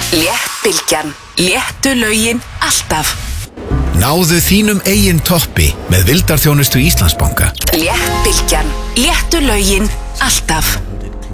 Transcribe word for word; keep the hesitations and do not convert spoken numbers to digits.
Léttbylgjan. Léttu lögin alltaf. Náðu þínum eigin toppi með vildarþjónustu Íslandsbanka. Léttbylgjan. Léttu lögin alltaf.